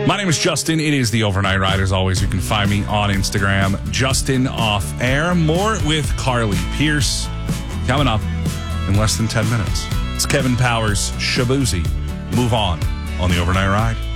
My name is Justin. It is the Overnight Ride. As always, you can find me on Instagram, Justin Off Air. More with Carly Pierce coming up in less than 10 minutes. It's Kevin Powers, Shabuzi. Move on the Overnight Ride.